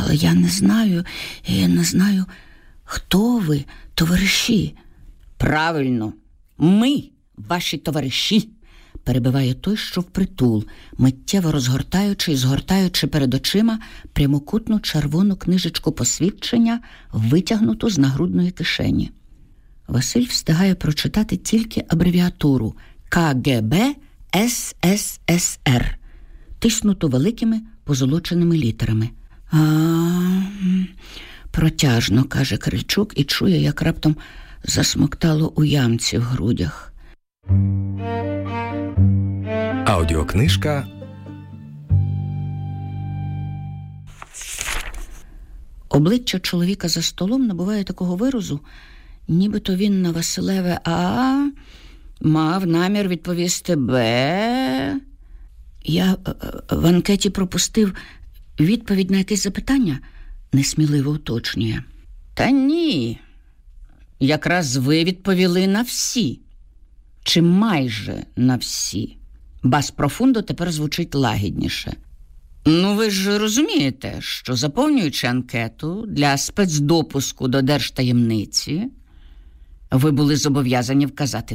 Але я не знаю, хто ви, товариші. Правильно, ми, ваші товариші, перебиває той, що впритул, миттєво розгортаючи і згортаючи перед очима прямокутну червону книжечку посвідчення, витягнуту з нагрудної кишені. Василь встигає прочитати тільки абревіатуру КГБ СССР, тиснуту великими позолоченими літерами. Протяжно, каже Крильчук і чує, як раптом засмоктало у ямці в грудях. Аудіокнижка Обличчя чоловіка за столом набуває такого виразу, нібито він на Василеве «А» мав намір відповісти «Б». Я в анкеті пропустив відповідь на якесь запитання, несміливо уточнює. Та ні, якраз ви відповіли на всі, чи майже на всі. Бас профундо тепер звучить лагідніше. Ну, ви ж розумієте, що заповнюючи анкету для спецдопуску до держтаємниці, ви були зобов'язані вказати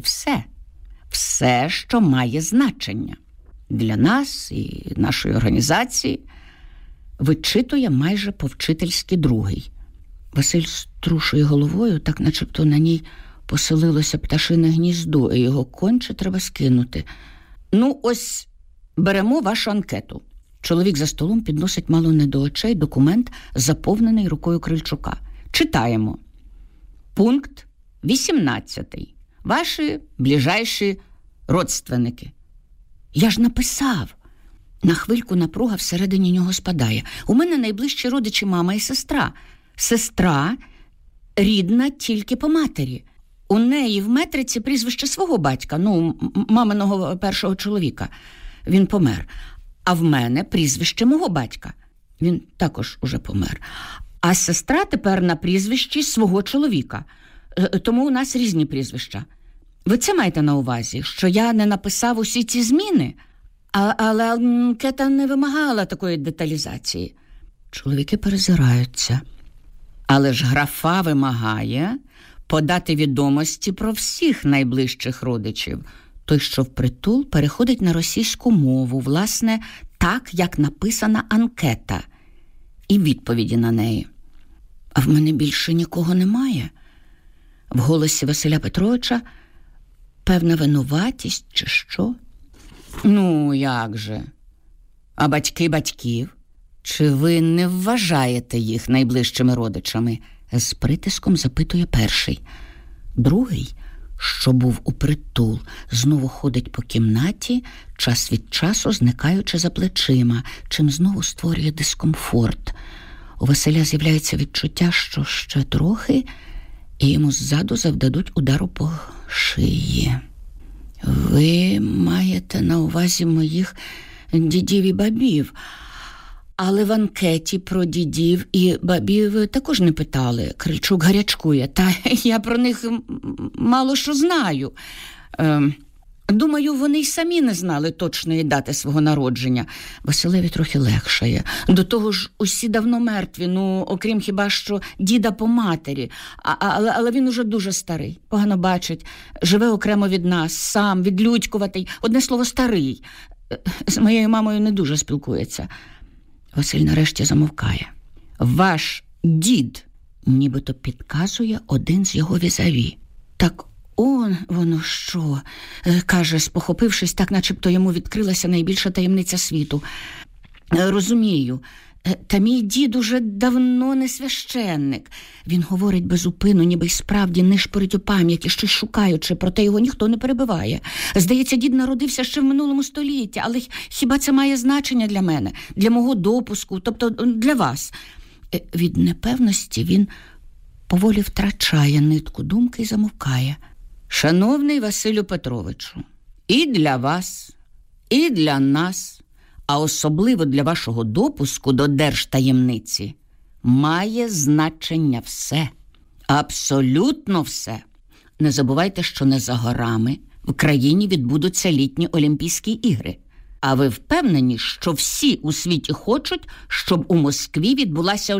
все, що має значення. Для нас і нашої організації вичитує майже по-вчительськи другий. Василь струшує головою, так начебто на ній поселилося пташине гніздо, і його конче треба скинути. Ну, ось беремо вашу анкету. Чоловік за столом підносить мало не до очей документ, заповнений рукою Крильчука. Читаємо. Пункт 18. Ваші ближайші родственники. Я ж написав. На хвильку напруга всередині нього спадає. У мене найближчі родичі мама і сестра. Сестра рідна тільки по матері. У неї в метриці прізвище свого батька, маминого першого чоловіка. Він помер. А в мене прізвище мого батька. Він також уже помер. А сестра тепер на прізвищі свого чоловіка. Тому у нас різні прізвища. Ви це маєте на увазі, що я не написав усі ці зміни? Але анкета не вимагала такої деталізації. Чоловіки перезираються. Але ж графа вимагає подати відомості про всіх найближчих родичів. Той, що впритул, переходить на російську мову, власне, так, як написана анкета. І відповіді на неї. А в мене більше нікого немає. В голосі Василя Петровича певна винуватість чи що? Ну, як же? А батьки батьків? Чи ви не вважаєте їх найближчими родичами? З притиском запитує перший. Другий, що був упритул, знову ходить по кімнаті, час від часу зникаючи за плечима, чим знову створює дискомфорт. У Василя з'являється відчуття, що ще трохи, і йому ззаду завдадуть удару по шиї. Ви маєте на увазі моїх дідів і бабів. Але в анкеті про дідів і бабів також не питали. Крильчук гарячкує. Та я про них мало що знаю. Думаю, вони й самі не знали точної дати свого народження. Василеві трохи легшає. До того ж, усі давно мертві, окрім хіба що діда по матері. Але він уже дуже старий, погано бачить, живе окремо від нас, сам, відлюдькуватий, одне слово, старий. З моєю мамою не дуже спілкується. Василь нарешті замовкає. Ваш дід, нібито підказує один з його візаві. Так воно що, каже, спохопившись, так начебто йому відкрилася найбільша таємниця світу. Розумію, та мій дід уже давно не священник. Він говорить безупину, ніби й справді нишпорить у пам'яті, щось шукаючи, проте його ніхто не перебиває. Здається, дід народився ще в минулому столітті, але хіба це має значення для мене, для мого допуску, тобто для вас? Від непевності він поволі втрачає нитку думки і замовкає. Шановний Василю Петровичу, і для вас, і для нас, а особливо для вашого допуску до держтаємниці, має значення все. Абсолютно все. Не забувайте, що не за горами в країні відбудуться літні Олімпійські ігри. А ви впевнені, що всі у світі хочуть, щоб у Москві відбулася